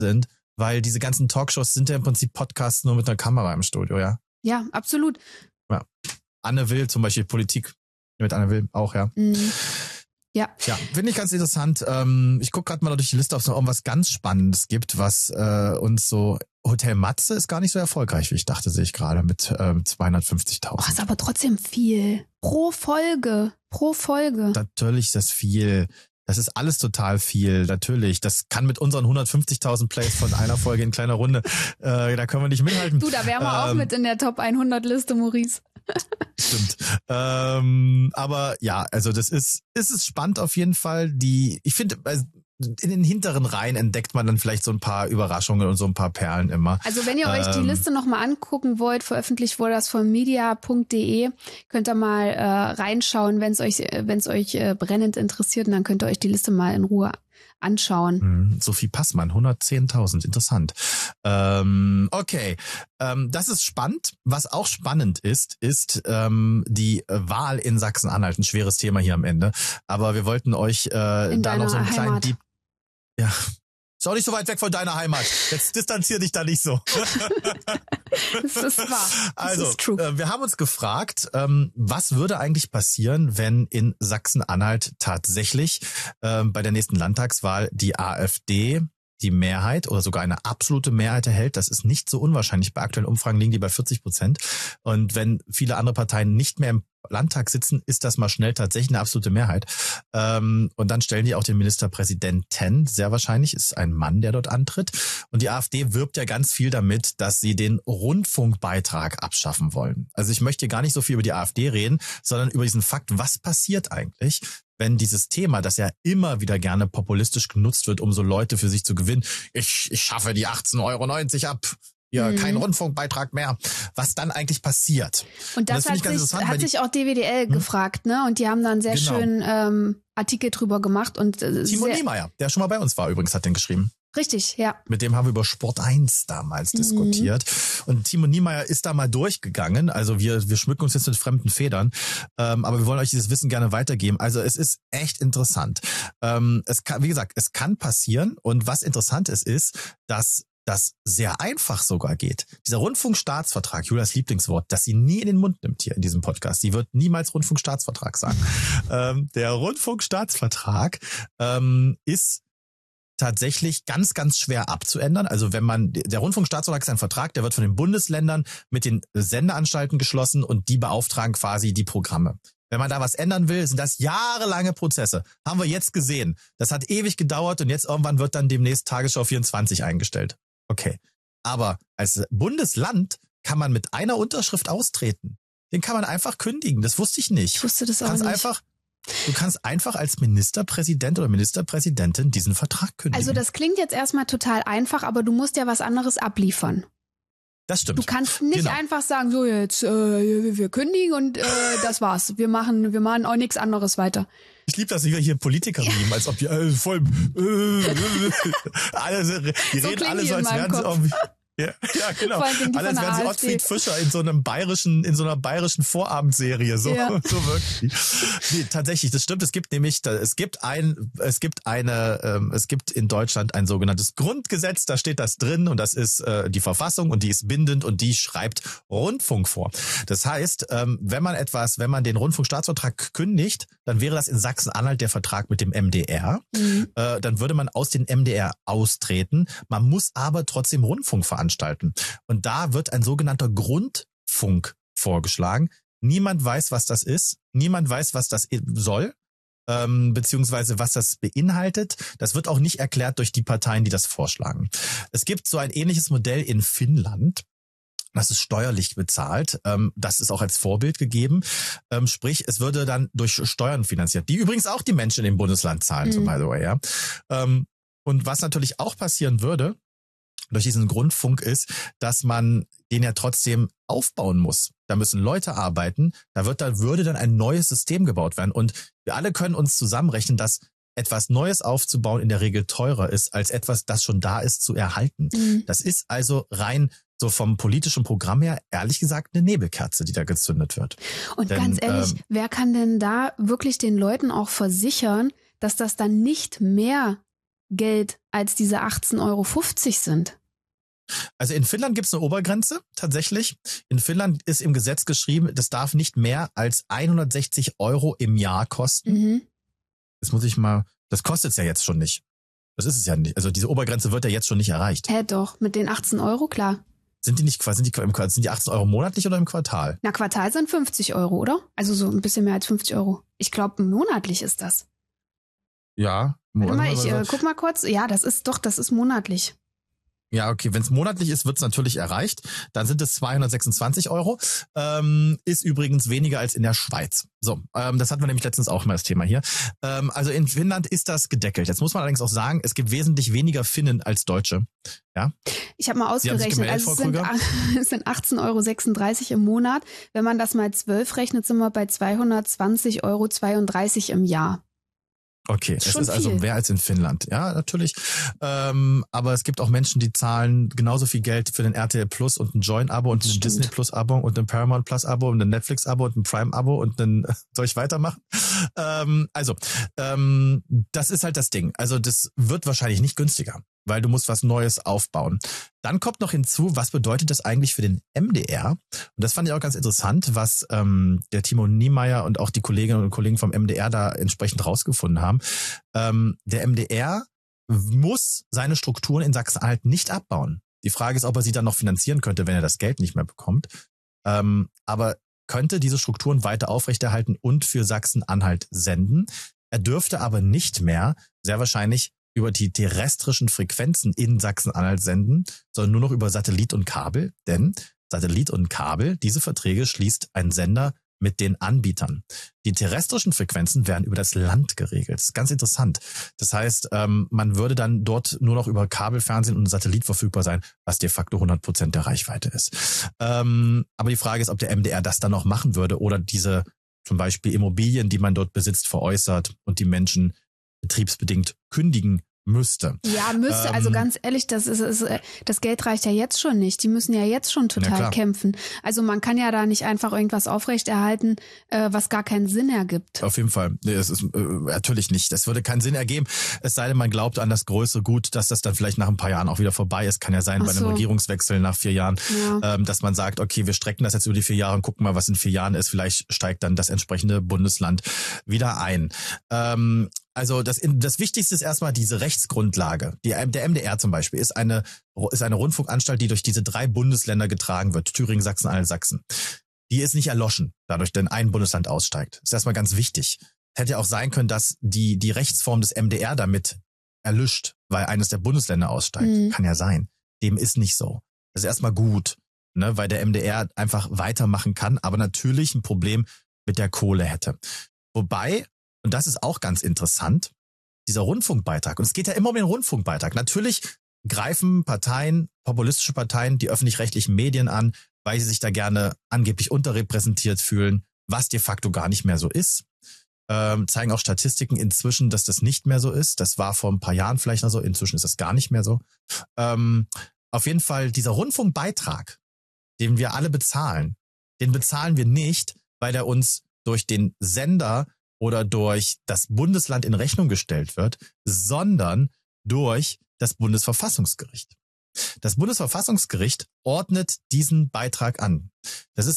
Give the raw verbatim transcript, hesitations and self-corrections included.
sind, weil diese ganzen Talkshows sind ja im Prinzip Podcasts nur mit einer Kamera im Studio, ja? Ja, absolut. Ja. Anne Will zum Beispiel, Politik mit Anne Will auch, ja. Mhm. Ja. Ja, finde ich ganz interessant. Ähm, ich gucke gerade mal durch die Liste, ob es noch irgendwas ganz Spannendes gibt, was äh, uns so... Hotel Matze ist gar nicht so erfolgreich, wie ich dachte, sehe ich gerade, mit ähm, zweihundertfünfzigtausend. Oh, ist aber trotzdem viel. Pro Folge. Pro Folge. Natürlich ist das viel. Das ist alles total viel, natürlich. Das kann mit unseren hundertfünfzigtausend Plays von einer Folge in kleiner Runde, äh, da können wir nicht mithalten. Du, da wären wir ähm, auch mit in der Top hundert Liste, Maurice. Stimmt. Ähm, aber ja, also das ist, ist es spannend auf jeden Fall. Die, ich finde, also in den hinteren Reihen entdeckt man dann vielleicht so ein paar Überraschungen und so ein paar Perlen immer. Also wenn ihr ähm, euch die Liste nochmal angucken wollt, veröffentlicht wurde das von media punkt de, könnt ihr mal äh, reinschauen, wenn es euch, wenn es euch äh, brennend interessiert, und dann könnt ihr euch die Liste mal in Ruhe anschauen. Sophie Passmann, hundertzehntausend, interessant. Ähm, okay, ähm, das ist spannend. Was auch spannend ist, ist ähm, die Wahl in Sachsen-Anhalt. Ein schweres Thema hier am Ende. Aber wir wollten euch äh, da noch so einen kleinen Heimat. Deep... Ja, ist auch nicht so weit weg von deiner Heimat. Jetzt distanzier dich da nicht so. Das ist wahr. Das also, ist true. Äh, wir haben uns gefragt, ähm, was würde eigentlich passieren, wenn in Sachsen-Anhalt tatsächlich ähm, bei der nächsten Landtagswahl die AfD die Mehrheit oder sogar eine absolute Mehrheit erhält. Das ist nicht so unwahrscheinlich. Bei aktuellen Umfragen liegen die bei vierzig Prozent. Und wenn viele andere Parteien nicht mehr im Landtag sitzen, ist das mal schnell tatsächlich eine absolute Mehrheit. Ähm, und dann stellen die auch den Ministerpräsidenten. Sehr wahrscheinlich ist ein Mann, der dort antritt. Und die AfD wirbt ja ganz viel damit, dass sie den Rundfunkbeitrag abschaffen wollen. Also ich möchte gar nicht so viel über die AfD reden, sondern über diesen Fakt, was passiert eigentlich, wenn dieses Thema, das ja immer wieder gerne populistisch genutzt wird, um so Leute für sich zu gewinnen, ich, ich schaffe die achtzehn Euro neunzig ab, ja, mhm. kein Rundfunkbeitrag mehr, was dann eigentlich passiert. Und das, und das hat, sich, hat sich auch D W D L hm? gefragt, ne? Und die haben dann sehr genau. schön ähm, Artikel drüber gemacht. Und äh, Timo Niemeyer, der schon mal bei uns war übrigens, hat den geschrieben. Richtig, ja. Mit dem haben wir über Sport eins damals mhm. diskutiert. Und Timo Niemeyer ist da mal durchgegangen. Also wir wir schmücken uns jetzt mit fremden Federn. Ähm, aber wir wollen euch dieses Wissen gerne weitergeben. Also es ist echt interessant. Ähm, es kann, wie gesagt, es kann passieren. Und was interessant ist, ist, dass das sehr einfach sogar geht. Dieser Rundfunkstaatsvertrag, Julias Lieblingswort, das sie nie in den Mund nimmt hier in diesem Podcast. Sie wird niemals Rundfunkstaatsvertrag sagen. ähm, der Rundfunkstaatsvertrag ähm, ist tatsächlich ganz, ganz schwer abzuändern. Also wenn man, der Rundfunkstaatsvertrag ist ein Vertrag, der wird von den Bundesländern mit den Sendeanstalten geschlossen und die beauftragen quasi die Programme. Wenn man da was ändern will, sind das jahrelange Prozesse. Haben wir jetzt gesehen. Das hat ewig gedauert und jetzt irgendwann wird dann demnächst Tagesschau vierundzwanzig eingestellt. Okay. Aber als Bundesland kann man mit einer Unterschrift austreten. Den kann man einfach kündigen. Das wusste ich nicht. Ich wusste das auch kannst nicht. Einfach Du kannst einfach als Ministerpräsident oder Ministerpräsidentin diesen Vertrag kündigen. Also das klingt jetzt erstmal total einfach, aber du musst ja was anderes abliefern. Das stimmt. Du kannst nicht genau. einfach sagen, so jetzt, äh, wir kündigen und äh, das war's. Wir machen, wir machen auch nichts anderes weiter. Ich liebe das, wie wir hier Politiker nehmen, als ob die äh, voll äh, äh, alle, die so reden alle so, als wären sie irgendwie... Ja, ja, genau. Alles werden sie Ottfried Fischer in so einem bayerischen, in so einer bayerischen Vorabendserie, so, ja. so wirklich. Nee, tatsächlich, das stimmt. Es gibt nämlich, es gibt ein, es gibt eine, ähm, es gibt in Deutschland ein sogenanntes Grundgesetz, da steht das drin und das ist äh, die Verfassung und die ist bindend und die schreibt Rundfunk vor. Das heißt, ähm, wenn man etwas, wenn man den Rundfunkstaatsvertrag kündigt, dann wäre das in Sachsen-Anhalt der Vertrag mit dem M D R. Mhm. Äh, dann würde man aus dem M D R austreten. Man muss aber trotzdem Rundfunk veranstalten. Und da wird ein sogenannter Grundfunk vorgeschlagen. Niemand weiß, was das ist. Niemand weiß, was das soll, ähm, beziehungsweise was das beinhaltet. Das wird auch nicht erklärt durch die Parteien, die das vorschlagen. Es gibt so ein ähnliches Modell in Finnland. Das ist steuerlich bezahlt. Ähm, das ist auch als Vorbild gegeben. Ähm, sprich, es würde dann durch Steuern finanziert, die übrigens auch die Menschen in dem Bundesland zahlen, mhm. so by the way, ja. Ähm, und was natürlich auch passieren würde, durch diesen Grundfunk ist, dass man den ja trotzdem aufbauen muss. Da müssen Leute arbeiten, da wird da würde dann ein neues System gebaut werden. Und wir alle können uns zusammenrechnen, dass etwas Neues aufzubauen in der Regel teurer ist, als etwas, das schon da ist, zu erhalten. Mhm. Das ist also rein so vom politischen Programm her, ehrlich gesagt, eine Nebelkerze, die da gezündet wird. Und denn, ganz ehrlich, ähm, wer kann denn da wirklich den Leuten auch versichern, dass das dann nicht mehr Geld als diese achtzehn Euro fünfzig sind. Also in Finnland gibt es eine Obergrenze, tatsächlich. In Finnland ist im Gesetz geschrieben, das darf nicht mehr als hundertsechzig Euro im Jahr kosten. Mhm. Das muss ich mal, das kostet es ja jetzt schon nicht. Das ist es ja nicht. Also diese Obergrenze wird ja jetzt schon nicht erreicht. Hä, doch, mit den achtzehn Euro, klar. Sind die nicht, sind die, sind die achtzehn Euro monatlich oder im Quartal? Na, Quartal sind fünfzig Euro, oder? Also so ein bisschen mehr als fünfzig Euro. Ich glaube, monatlich ist das. Ja. Warte mal, ich äh, guck mal kurz. Ja, das ist doch, das ist monatlich. Ja, okay, wenn es monatlich ist, wird es natürlich erreicht. Dann sind es zweihundertsechsundzwanzig Euro. Ähm, ist übrigens weniger als in der Schweiz. So, ähm, das hatten wir nämlich letztens auch mal das Thema hier. Ähm, also in Finnland ist das gedeckelt. Jetzt muss man allerdings auch sagen, es gibt wesentlich weniger Finnen als Deutsche. Ja. Ich habe mal ausgerechnet, gemeldet, also es sind, es sind achtzehn Euro sechsunddreißig im Monat. Wenn man das mal zwölf rechnet, sind wir bei zweihundertzwanzig Euro zweiunddreißig im Jahr. Okay, es ist also mehr als in Finnland. Ja, natürlich. Ähm, aber es gibt auch Menschen, die zahlen genauso viel Geld für den R T L Plus und ein Join-Abo und ein Stimmt. Disney Plus-Abo und ein Paramount Plus-Abo und ein Netflix-Abo und ein Prime-Abo und ein, soll ich weitermachen? Ähm, also, ähm, das ist halt das Ding. Also das wird wahrscheinlich nicht günstiger, weil du musst was Neues aufbauen. Dann kommt noch hinzu, was bedeutet das eigentlich für den M D R? Und das fand ich auch ganz interessant, was ähm, der Timo Niemeyer und auch die Kolleginnen und Kollegen vom M D R da entsprechend rausgefunden haben. Ähm, der M D R muss seine Strukturen in Sachsen-Anhalt nicht abbauen. Die Frage ist, ob er sie dann noch finanzieren könnte, wenn er das Geld nicht mehr bekommt. Ähm, aber könnte diese Strukturen weiter aufrechterhalten und für Sachsen-Anhalt senden. Er dürfte aber nicht mehr, sehr wahrscheinlich, über die terrestrischen Frequenzen in Sachsen-Anhalt senden, sondern nur noch über Satellit und Kabel. Denn Satellit und Kabel, diese Verträge schließt ein Sender mit den Anbietern. Die terrestrischen Frequenzen werden über das Land geregelt. Das ist ganz interessant. Das heißt, ähm, man würde dann dort nur noch über Kabelfernsehen und Satellit verfügbar sein, was de facto hundert Prozent der Reichweite ist. Ähm, aber die Frage ist, ob der M D R das dann noch machen würde oder diese zum Beispiel Immobilien, die man dort besitzt, veräußert und die Menschen betriebsbedingt kündigen müsste. Ja, müsste. Ähm, also ganz ehrlich, das ist, ist das Geld reicht ja jetzt schon nicht. Die müssen ja jetzt schon total kämpfen. Also man kann ja da nicht einfach irgendwas aufrechterhalten, äh, was gar keinen Sinn ergibt. Auf jeden Fall. Nee, das ist äh, natürlich nicht. Das würde keinen Sinn ergeben. Es sei denn, man glaubt an das größere Gut, dass das dann vielleicht nach ein paar Jahren auch wieder vorbei ist. Kann ja sein, Ach bei einem so. Regierungswechsel nach vier Jahren, ja. ähm, dass man sagt, okay, wir strecken das jetzt über die vier Jahre und gucken mal, was in vier Jahren ist. Vielleicht steigt dann das entsprechende Bundesland wieder ein. Ähm, Also das, das Wichtigste ist erstmal diese Rechtsgrundlage. Die, der M D R zum Beispiel ist eine, ist eine Rundfunkanstalt, die durch diese drei Bundesländer getragen wird. Thüringen, Sachsen-Anhalt, Sachsen. Die ist nicht erloschen, dadurch, denn ein Bundesland aussteigt. Das ist erstmal ganz wichtig. Hätte ja auch sein können, dass die, die Rechtsform des M D R damit erlischt, weil eines der Bundesländer aussteigt. Mhm. Kann ja sein. Dem ist nicht so. Das ist erstmal gut, ne, weil der M D R einfach weitermachen kann, aber natürlich ein Problem mit der Kohle hätte. Wobei, und das ist auch ganz interessant, dieser Rundfunkbeitrag. Und es geht ja immer um den Rundfunkbeitrag. Natürlich greifen Parteien, populistische Parteien, die öffentlich-rechtlichen Medien an, weil sie sich da gerne angeblich unterrepräsentiert fühlen, was de facto gar nicht mehr so ist. Ähm, zeigen auch Statistiken inzwischen, dass das nicht mehr so ist. Das war vor ein paar Jahren vielleicht noch so. Inzwischen ist das gar nicht mehr so. Ähm, auf jeden Fall dieser Rundfunkbeitrag, den wir alle bezahlen, den bezahlen wir nicht, weil der uns durch den Sender oder durch das Bundesland in Rechnung gestellt wird, sondern durch das Bundesverfassungsgericht. Das Bundesverfassungsgericht ordnet diesen Beitrag an. Das ist